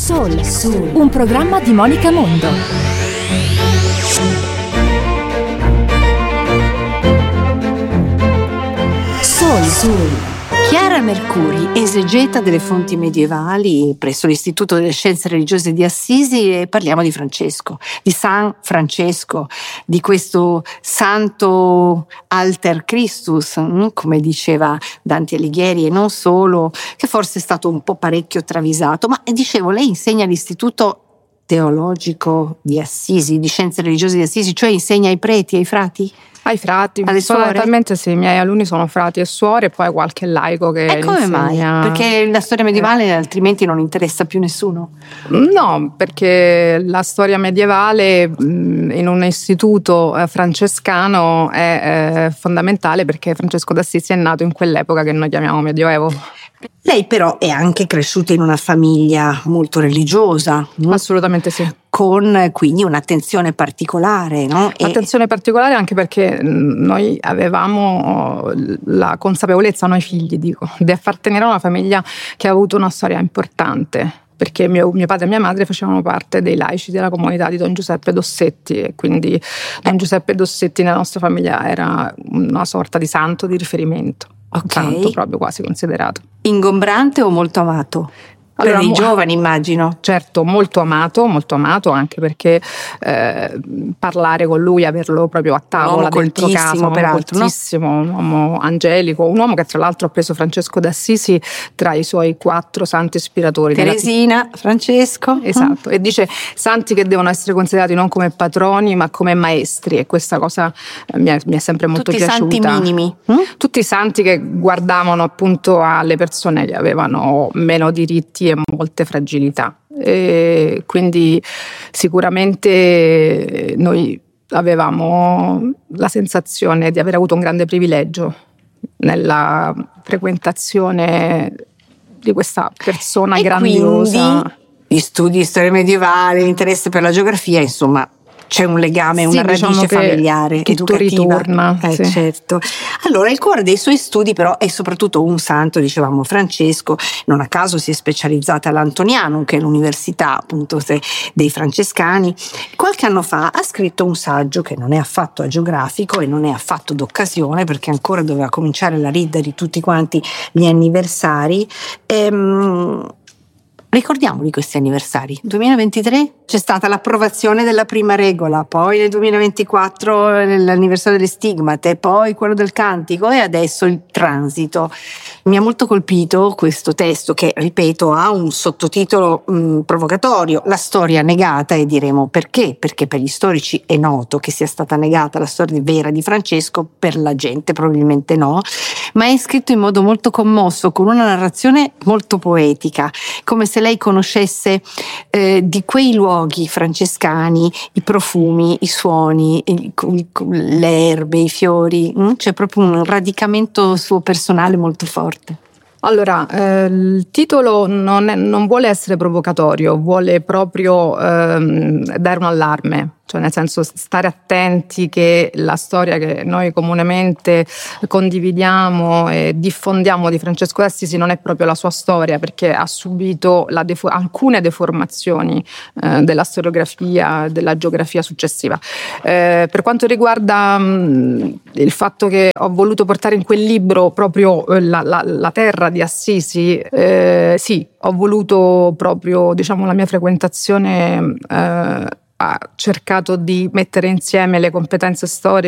Soul, un programma di Monica Mondo. Soul. Chiara Mercuri, esegeta delle fonti medievali presso l'Istituto delle Scienze Religiose di Assisi, e parliamo di Francesco, di San Francesco, di questo santo alter Christus, come diceva Dante Alighieri, e non solo, che forse è stato un po' parecchio travisato. Ma dicevo, lei insegna all'Istituto Teologico di Assisi, di Scienze Religiose di Assisi, cioè insegna ai preti, ai frati? Ai frati, fondamentalmente sì, i miei alunni sono frati e suore, e poi qualche laico che E come insegna. mai? Perché la storia medievale altrimenti non interessa più nessuno? No, perché la storia medievale in un istituto francescano è fondamentale, perché Francesco d'Assisi è nato in quell'epoca che noi chiamiamo Medioevo. Lei però è anche cresciuta in una famiglia molto religiosa. Assolutamente sì. Con quindi un'attenzione particolare, no? Attenzione particolare anche perché noi avevamo la consapevolezza, noi figli dico, di appartenere a una famiglia che ha avuto una storia importante, perché mio padre e mia madre facevano parte dei laici della comunità di Don Giuseppe Dossetti, e quindi Don Giuseppe Dossetti nella nostra famiglia era una sorta di santo di riferimento. Santo proprio quasi considerato. Ingombrante o molto amato? Allora, per i giovani immagino. Certo, molto amato anche perché parlare con lui, averlo proprio a tavola dentro casa, peraltro, coltissimo, un uomo angelico, un uomo che tra l'altro ha preso Francesco d'Assisi tra i suoi 4 santi ispiratori. Teresina, Francesco. Esatto, e dice santi che devono essere considerati non come patroni ma come maestri, e questa cosa mi è sempre molto piaciuta. Tutti i santi minimi. Tutti i santi che guardavano appunto alle persone che avevano meno diritti e molte fragilità, e quindi sicuramente noi avevamo la sensazione di aver avuto un grande privilegio nella frequentazione di questa persona grandiosa. Quindi gli studi di storia medievale, l'interesse per la geografia, insomma c'è un legame, una radice familiare, tutto educativa. Ritorna, sì. Certo. Allora, il cuore dei suoi studi però è soprattutto un santo, dicevamo Francesco, non a caso si è specializzata all'Antonianum, che è l'università appunto dei francescani. Qualche anno fa ha scritto un saggio che non è affatto agiografico e non è affatto d'occasione, perché ancora doveva cominciare la ridda di tutti quanti gli anniversari. Ricordiamo di questi anniversari. 2023 c'è stata l'approvazione della prima regola, poi nel 2024 l'anniversario delle stigmate, poi quello del cantico e adesso il transito. Mi ha molto colpito questo testo che, ripeto, ha un sottotitolo provocatorio, la storia negata, e diremo perché. Perché per gli storici è noto che sia stata negata la storia vera di Francesco, per la gente probabilmente no, ma è scritto in modo molto commosso, con una narrazione molto poetica, come se lei conoscesse di quei luoghi francescani i profumi, i suoni, le erbe, i fiori. C'è proprio un radicamento suo personale molto forte. Allora, il titolo non vuole essere provocatorio, vuole proprio dare un allarme. Cioè nel senso stare attenti che la storia che noi comunemente condividiamo e diffondiamo di Francesco d'Assisi non è proprio la sua storia, perché ha subito alcune deformazioni della storiografia, della geografia successiva. Per quanto riguarda il fatto che ho voluto portare in quel libro proprio la terra di Assisi, sì, ho voluto proprio, diciamo, la mia frequentazione ha cercato di mettere insieme le competenze storiche